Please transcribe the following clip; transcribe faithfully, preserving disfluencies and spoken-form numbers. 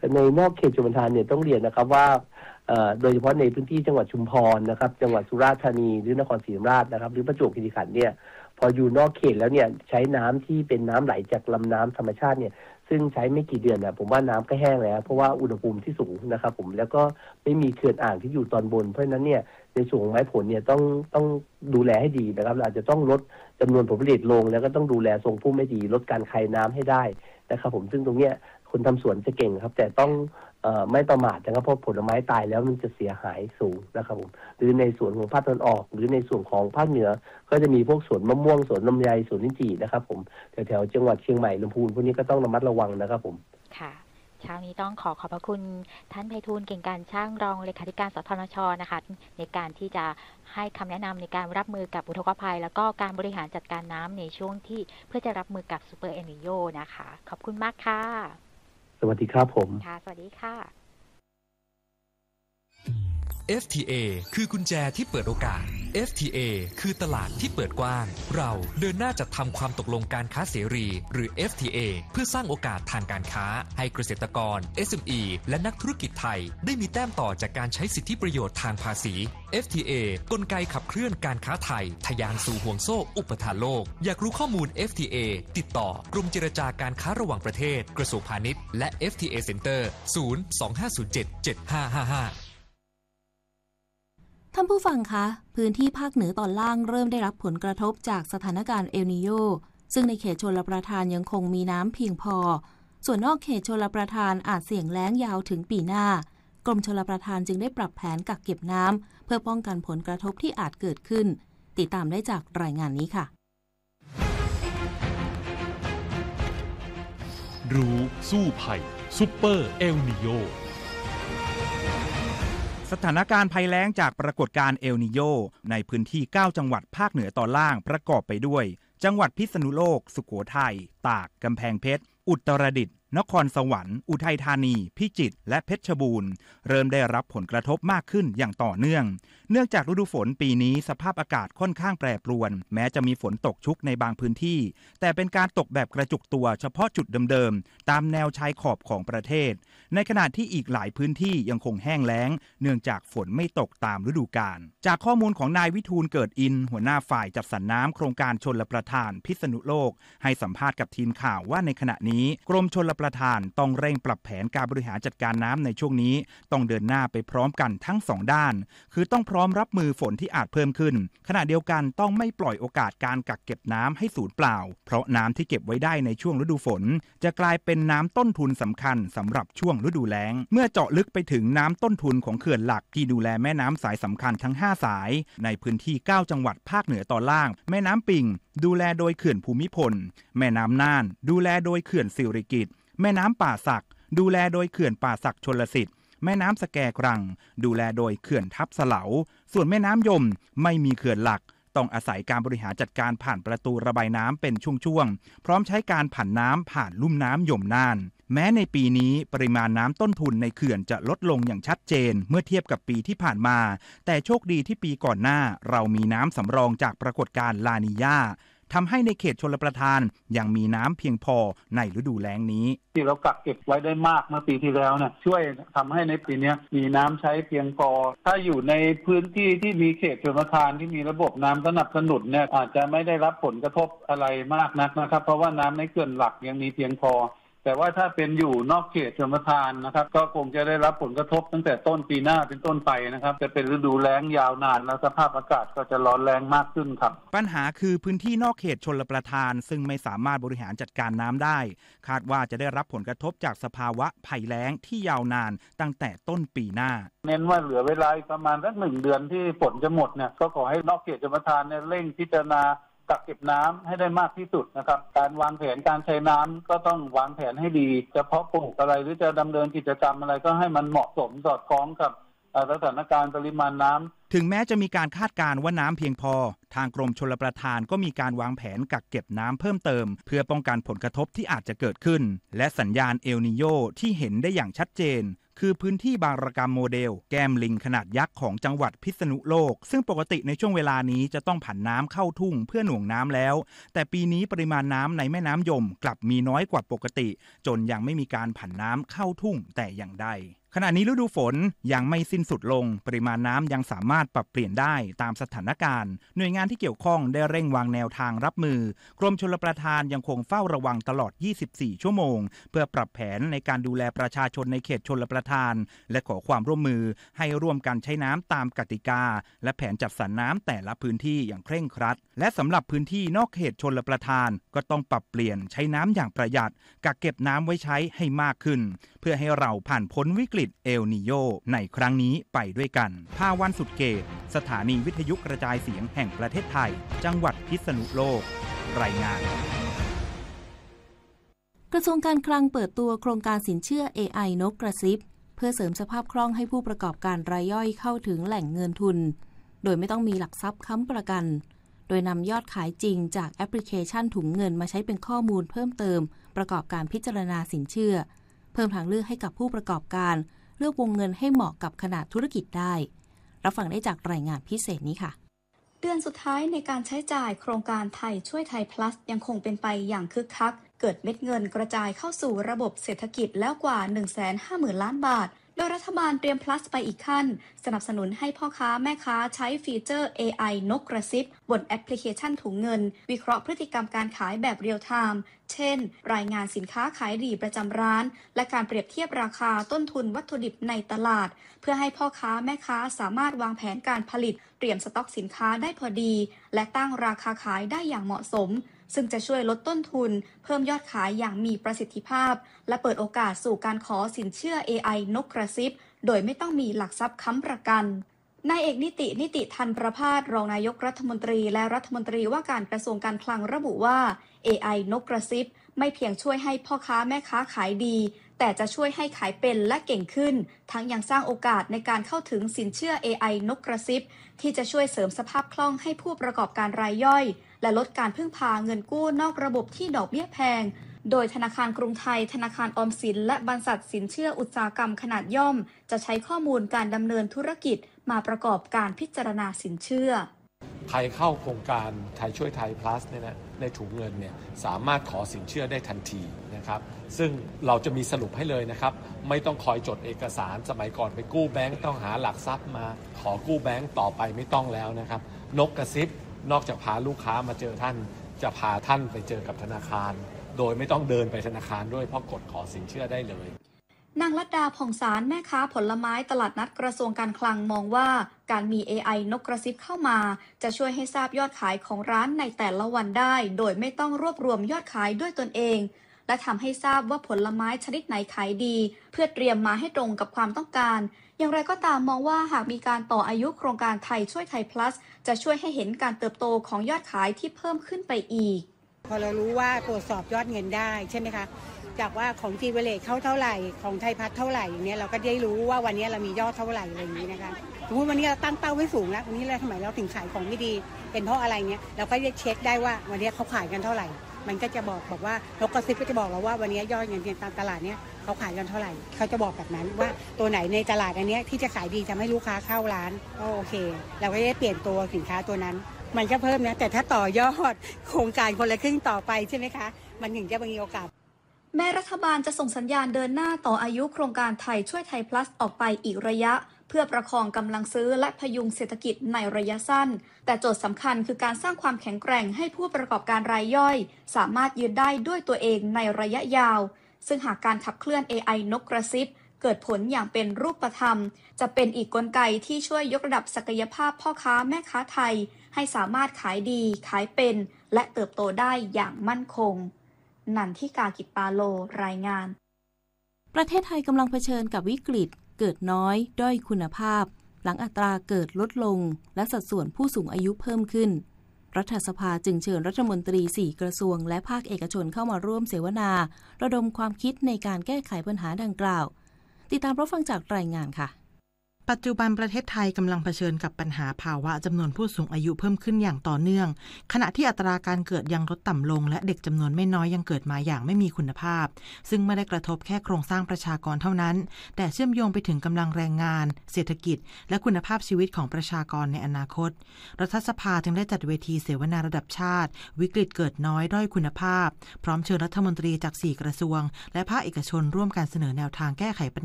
ในนอกเขตชลประทานเนี่ยต้องเรียนนะครับว่าโดยเฉพาะในพื้นที่จังหวัดชุมพรนะครับจังหวัดสุราษฎร์ธานีหรือนครศรีธรรมราชนะครับหรือประจวบคีรีขันธ์เนี่ยพออยู่นอกเขตแล้วเนี่ยใช้น้ำที่เป็นน้ำไหลจากลำน้ำธรรมชาติเนี่ยซึ่งใช้ไม่กี่เดือนนะผมว่าน้ำก็แห้งแล้วเพราะว่าอุณหภูมิที่สูงนะครับผมแล้วก็ไม่มีเขื่อนอ่างที่อยู่ตอนบนเพราะฉะนั้นเนี่ยในส่วนของไม้ผลเนี่ยต้องต้องดูแลให้ดีนะครับอาจจะต้องลดจำนวนผลผลิตลงแล้วก็ต้องดูแลทรงพุ่มให้ดีลดการคายน้ำให้ได้นะครับผมซึ่งตรงเนี้ยคนทำสวนจะเก่งครับแต่ต้องเอ่อไม่ประมาทนะครับเพราะผลไม้ตายแล้วมันจะเสียหายสูงนะครับผมหรือในส่วนของภาคตะวันออกหรือในส่วนของภาคเหนือก็จะมีพวกสวนมะม่วงสวนลำไยสวนลิ้นจี่นะครับผมแถวๆจังหวัดเชียงใหม่ลำพูนพวกนี้ก็ต้องระมัดระวังนะครับผมค่ะเช้านี้ต้องขอขอบพระคุณท่านไพฑูรย์เก่งการช่างรองเลขาธิการสทนช.นะคะในการที่จะให้คำแนะนำในการรับมือกับอุทกภัยแล้วก็การบริหารจัดการน้ำในช่วงที่เพื่อจะรับมือกับซูเปอร์เอลนิโญนะคะขอบคุณมากค่ะสวัสดีครับผมค่ะสวัสดีค่ะเอฟ ที เอ คือกุญแจที่เปิดโอกาส เอฟ ที เอ คือตลาดที่เปิดกว้างเราเดินหน้าจัดทำความตกลงการค้าเสรีหรือ เอฟ ที เอ เพื่อสร้างโอกาสทางการค้าให้เกษตรกร เอส เอ็ม อี และนักธุรกิจไทยได้มีแต้มต่อจากการใช้สิทธิประโยชน์ทางภาษี เอฟ ที เอ กลไกขับเคลื่อนการค้าไทยทะยานสู่ห่วงโซ่อุปทานโลกอยากรู้ข้อมูล เอฟ ที เอ ติดต่อกรมเจรจาการค้าระหว่างประเทศกระทรวงพาณิชย์และ เอฟ ที เอ Center ศูนย์ สอง ห้า ศูนย์ เจ็ด เจ็ด ห้า ห้า ห้าท่านผู้ฟังคะพื้นที่ภาคเหนือตอนล่างเริ่มได้รับผลกระทบจากสถานการณ์เอลนีโญซึ่งในเขตชลประทานยังคงมีน้ำเพียงพอส่วนนอกเขตชลประทานอาจเสี่ยงแล้งยาวถึงปีหน้ากรมชลประทานจึงได้ปรับแผนกักเก็บน้ำเพื่อป้องกันผลกระทบที่อาจเกิดขึ้นติดตามได้จากรายงานนี้ค่ะรู้สู้ภัยซุปเปอร์เอลนีโญสถานการณ์ภัยแล้งจากปรากฏการณ์เอลนีโญในพื้นที่เก้าจังหวัดภาคเหนือตอนล่างประกอบไปด้วยจังหวัดพิษณุโลกสุโขทัยตากกำแพงเพชรอุตรดิตถ์นครสวรรค์อุทัยธานีพิจิตรและเพชรบูรณ์เริ่มได้รับผลกระทบมากขึ้นอย่างต่อเนื่องเนื่องจากฤดูฝนปีนี้สภาพอากาศค่อนข้างแปรปรวนแม้จะมีฝนตกชุกในบางพื้นที่แต่เป็นการตกแบบกระจุกตัวเฉพาะจุดเดิมๆตามแนวชายขอบของประเทศในขณะที่อีกหลายพื้นที่ยังคงแห้งแล้งเนื่องจากฝนไม่ตกตามฤดูกาลจากข้อมูลของนายวิทูลเกิดอินหัวหน้าฝ่ายจัดสรรน้ำโครงการชลประทานพิษณุโลกให้สัมภาษณ์กับทีมข่าวว่าในขณะนี้กรมชลประทานต้องเร่งปรับแผนการบริหารจัดการน้ำในช่วงนี้ต้องเดินหน้าไปพร้อมกันทั้งสองด้านคือต้องพร้อมรับมือฝนที่อาจเพิ่มขึ้นขณะเดียวกันต้องไม่ปล่อยโอกาสการกักเก็บน้ำให้สูญเปล่าเพราะน้ำที่เก็บไว้ได้ในช่วงฤดูฝนจะกลายเป็นน้ำต้นทุนสำคัญสำหรับช่วงฤดูแล้งเมื่อเจาะลึกไปถึงน้ำต้นทุนของเขื่อนหลักที่ดูแลแม่น้ำสายสำคัญทั้งห้าสายในพื้นที่เก้าจังหวัดภาคเหนือตอนล่างแม่น้ำปิงดูแลโดยเขื่อนภูมิพลแม่น้ำน่านดูแลโดยเขื่อนสิริกิติ์แม่น้ำป่าสักดูแลโดยเขื่อนป่าสักชลสิทธิ์แม่น้ำสแกกรังดูแลโดยเขื่อนทับเสลาส่วนแม่น้ำยมไม่มีเขื่อนหลักต้องอาศัยการบริหารจัดการผ่านประตูระบายน้ำเป็นช่วงๆพร้อมใช้การผันน้ำผ่านลุ่มน้ำยมน่านแม้ในปีนี้ปริมาณน้ำต้นทุนในเขื่อนจะลดลงอย่างชัดเจนเมื่อเทียบกับปีที่ผ่านมาแต่โชคดีที่ปีก่อนหน้าเรามีน้ำสำรองจากปรากฏการณ์ลานีญาทำให้ในเขตชลประทานยังมีน้ำเพียงพอในฤดูแล้งนี้ที่เรากักเก็บไว้ได้มากเมื่อปีที่แล้วเนี่ยช่วยทำให้ในปีนี้มีน้ำใช้เพียงพอถ้าอยู่ในพื้นที่ที่มีเขตชลประทานที่มีระบบน้ำสนับสนุนเนี่ยอาจจะไม่ได้รับผลกระทบอะไรมากนักนะครับเพราะว่าน้ำในเขื่อนหลักยังมีเพียงพอแต่ว่าถ้าเป็นอยู่นอกเขตชลประทานนะครับก็คงจะได้รับผลกระทบตั้งแต่ต้นปีหน้าเป็นต้นไปนะครับจะเป็นฤดูแล้งยาวนานแล้วสภาพอากาศก็จะร้อนแรงมากขึ้นครับปัญหาคือพื้นที่นอกเขตชลประทานซึ่งไม่สามารถบริหารจัดการน้ำได้คาดว่าจะได้รับผลกระทบจากสภาวะภัยแล้งที่ยาวนานตั้งแต่ต้นปีหน้าเน้นว่าเหลือเวลาประมาณสักหนึ่งเดือนที่ฝนจะหมดเนี่ยก็ขอให้นอกเขตชลประทานเนี่ยเร่งพิจารณากักเก็บน้ำให้ได้มากที่สุดนะครับการวางแผนการใช้น้ำก็ต้องวางแผนให้ดีจะเพาะปลูกอะไรหรือจะดำเนินกิจกรรมอะไรก็ให้มันเหมาะสมสอดคล้องกับสถานการณ์ปริมาณน้ำถึงแม้จะมีการคาดการณ์ว่าน้ำเพียงพอทางกรมชลประทานก็มีการวางแผนกักเก็บน้ำเพิ่มเติมเพื่อป้องกันผลกระทบที่อาจจะเกิดขึ้นและสัญญาณเอลนีโญที่เห็นได้อย่างชัดเจนคือพื้นที่บางระกำโมเดลแก้มลิงขนาดยักษ์ของจังหวัดพิษณุโลกซึ่งปกติในช่วงเวลานี้จะต้องผันน้ำเข้าทุ่งเพื่อหน่วงน้ำแล้วแต่ปีนี้ปริมาณน้ำในแม่น้ำยมกลับมีน้อยกว่าปกติจนยังไม่มีการผันน้ำเข้าทุ่งแต่อย่างใดขณะนี้ฤดูฝนยังไม่สิ้นสุดลงปริมาณน้ำยังสามารถปรับเปลี่ยนได้ตามสถานการณ์หน่วยงานที่เกี่ยวข้องได้เร่งวางแนวทางรับมือกรมชลประทานยังคงเฝ้าระวังตลอดยี่สิบสี่ชั่วโมงเพื่อปรับแผนในการดูแลประชาชนในเขตชลประทานและขอความร่วมมือให้ร่วมกันใช้น้ำตามกติกาและแผนจัดสรรน้ำแต่ละพื้นที่อย่างเคร่งครัดและสำหรับพื้นที่นอกเขตชลประทานก็ต้องปรับเปลี่ยนใช้น้ำอย่างประหยัดกักเก็บน้ำไว้ใช้ให้มากขึ้นเพื่อให้เราผ่านพ้นวิกฤตเอลนีโยในครั้งนี้ไปด้วยกันภาวันสุดเกตสถานีวิทยุกระจายเสียงแห่งประเทศไทยจังหวัดพิษณุโลกรายงานกระทรวงการคลังเปิดตัวโครงการสินเชื่อ เอ ไอ นกกระซิบเพื่อเสริมสภาพคล่องให้ผู้ประกอบการรายย่อยเข้าถึงแหล่งเงินทุนโดยไม่ต้องมีหลักทรัพย์ค้ำประกันโดยนำยอดขายจริงจากแอปพลิเคชันถุงเงินมาใช้เป็นข้อมูลเพิ่มเติมประกอบการพิจารณาสินเชื่อเพิ่มทางเลือกให้กับผู้ประกอบการเลือกวงเงินให้เหมาะกับขนาดธุรกิจได้รับฟังได้จากรายงานพิเศษนี้ค่ะเดือนสุดท้ายในการใช้จ่ายโครงการไทยช่วยไทย plus ยังคงเป็นไปอย่างคึกคักเกิดเม็ดเงินกระจายเข้าสู่ระบบเศรษฐกิจแล้วกว่า หนึ่งแสนห้าหมื่น ล้านบาทโดยรัฐบาลเตรียม plus ไปอีกขั้นสนับสนุนให้พ่อค้าแม่ค้าใช้ฟีเจอร์ เอ ไอ นกกระซิบบนแอปพลิเคชันถุงเงินวิเคราะห์พฤติกรรมการขายแบบเรียลไทม์เช่นรายงานสินค้าขายดีประจำร้านและการเปรียบเทียบราคาต้นทุนวัตถุดิบในตลาดเพื่อให้พ่อค้าแม่ค้าสามารถวางแผนการผลิตเตรียมสต็อกสินค้าได้พอดีและตั้งราคาขายได้อย่างเหมาะสมซึ่งจะช่วยลดต้นทุนเพิ่มยอดขายอย่างมีประสิทธิภาพและเปิดโอกาสสู่การขอสินเชื่อ เอ ไอ นกกระซิบโดยไม่ต้องมีหลักทรัพย์ค้ำประกันนายเอกนิตินิติธันประภาสรองนายกรัฐมนตรีและรัฐมนตรีว่าการกระทรวงการคลังระบุว่า เอ ไอ นกกระซิบไม่เพียงช่วยให้พ่อค้าแม่ค้าขายดีแต่จะช่วยให้ขายเป็นและเก่งขึ้นทั้งยังสร้างโอกาสในการเข้าถึงสินเชื่อ เอ ไอ นกกระซิบที่จะช่วยเสริมสภาพคล่องให้ผู้ประกอบการรายย่อยและลดการพึ่งพาเงินกู้นอกระบบที่ดอกเบี้ยแพงโดยธนาคารกรุงไทยธนาคารออมสินและบรรษัทสินเชื่ออุตสาหกรรมขนาดย่อมจะใช้ข้อมูลการดำเนินธุรกิจมาประกอบการพิจารณาสินเชื่อใครเข้าโครงการไทยช่วยไทย plus เนี่ยนะในถุงเงินเนี่ยสามารถขอสินเชื่อได้ทันทีนะครับซึ่งเราจะมีสรุปให้เลยนะครับไม่ต้องคอยจดเอกสารสมัยก่อนไปกู้แบงก์ต้องหาหลักทรัพย์มาขอกู้แบงก์ต่อไปไม่ต้องแล้วนะครับนกกระซิบนอกจากพาลูกค้ามาเจอท่านจะพาท่านไปเจอกับธนาคารโดยไม่ต้องเดินไปธนาคารด้วยเพราะกดขอสินเชื่อได้เลยนางลัดดาผ่องสารแม่ค้าผลไม้ตลาดนัดกระทรวงการคลังมองว่าการมี เอ ไอ นกกระซิบเข้ามาจะช่วยให้ทราบยอดขายของร้านในแต่ละวันได้โดยไม่ต้องรวบรวมยอดขายด้วยตนเองและทำให้ทราบว่าผลไม้ชนิดไหนขายดีเพื่อเตรียมมาให้ตรงกับความต้องการอย่างไรก็ตามมองว่าหากมีการต่ออายุโครงการไทยช่วยไทย plus จะช่วยให้เห็นการเติบโตของยอดขายที่เพิ่มขึ้นไปอีกพอเรารู้ว่าตรวจสอบยอดเงินได้ใช่ไหมคะจากว่าของจีเวเลตเข้าเท่าไหร่ของไทยพัฒน์เท่าไหร่อย่างเนี้ยเราก็ได้รู้ว่าวันนี้เรามียอดเท่าไหร่อะไรอย่างนี้นะคะสมมติวันนี้เราตั้งเป้าไว้สูงแล้ววันนี้เราทำไมเราถึงขายของไม่ดีเป็นเพราะอะไรเนี้ยเราก็จะเช็คได้ว่าวันนี้เขาขายกันเท่าไหร่มันก็จะบอกบอกว่านกกระซิบก็จะบอกเราว่าวันนี้ยอดเงินตามตลาดเนี้ยเขาขายกันเท่าไหร่เขาจะบอกแบบนั้นว่าตัวไหนในตลาดอันนี้ที่จะขายดีทำให้ลูกค้าเข้าร้านก็โอเคเราก็จะเปลี่ยนตัวสินค้าตัวนั้นมันก็เพิ่มนะแต่ถ้าต่อยอดโครงการคนละครึ่งต่อไปใช่ไหมคะมันถึงจะมีโอกาสแม้รัฐบาลจะส่งสัญญาณเดินหน้าต่ออายุโครงการไทยช่วยไทย plus ออกไปอีกระยะเพื่อประคองกำลังซื้อและพยุงเศรษฐกิจในระยะสั้นแต่โจทย์สำคัญคือการสร้างความแข็งแกร่งให้ผู้ประกอบการรายย่อยสามารถยืนได้ด้วยตัวเองในระยะยาวซึ่งหากการขับเคลื่อน เอ ไอ นกกระซิบเกิดผลอย่างเป็นรูปธรรมจะเป็นอีกกลไกที่ช่วยยกระดับศักยภาพพ่อค้าแม่ค้าไทยให้สามารถขายดีขายเป็นและเติบโตได้อย่างมั่นคงนันทิกากิจปาโลรายงานประเทศไทยกำลังเผชิญกับวิกฤตเกิดน้อยด้อยคุณภาพหลังอัตราเกิดลดลงและสัดส่วนผู้สูงอายุเพิ่มขึ้นรัฐสภาจึงเชิญรัฐมนตรีสี่กระทรวงและภาคเอกชนเข้ามาร่วมเสวนาระดมความคิดในการแก้ไขปัญหาดังกล่าวติดตามรับฟังจากรายงานค่ะปัจจุบันประเทศไทยกำลังเผชิญกับปัญหาภาวะจำนวนผู้สูงอายุเพิ่มขึ้นอย่างต่อเนื่องขณะที่อัตราการเกิดยังลดต่ำลงและเด็กจำนวนไม่น้อยยังเกิดมาอย่างไม่มีคุณภาพซึ่งไม่ได้กระทบแค่โครงสร้างประชากรเท่านั้นแต่เชื่อมโยงไปถึงกำลังแรงงานเศรษฐกิจและคุณภาพชีวิตของประชากรในอนาคตรัฐสภาจึงได้จัดเวทีเสวนาระดับชาติวิกฤตเกิดน้อยด้อยคุณภาพพร้อมเชิญรัฐมนตรีจากสี่กระทรวงและภาคเอกชนร่วมกันเสนอแนวทางแก้ไขปัญ